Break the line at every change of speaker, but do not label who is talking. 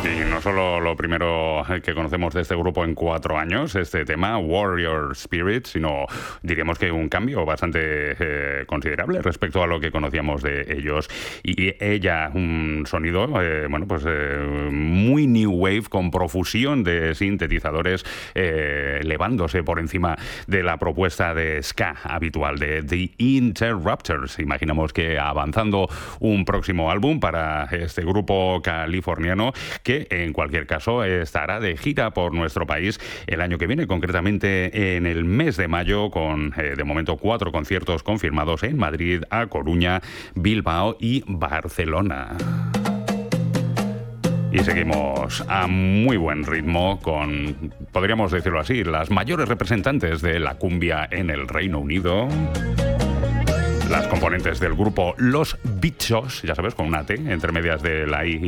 Y no solo lo primero que conocemos de este grupo en 4 años, este tema, Warrior Spirit, sino diríamos que un cambio bastante considerable respecto a lo que conocíamos de ellos. Y ella, un sonido, muy new wave, con profusión de sintetizadores, elevándose por encima de la propuesta de ska habitual de The Interrupters. Imaginamos que avanzando un próximo álbum para este grupo californiano, que en cualquier caso estará de gira por nuestro país el año que viene, concretamente en el mes de mayo, con de momento 4 conciertos confirmados en Madrid, A Coruña, Bilbao y Barcelona. Y seguimos a muy buen ritmo con, podríamos decirlo así, las mayores representantes de la cumbia en el Reino Unido. Las componentes del grupo Los Bichos, ya sabes, con una T entre medias de la I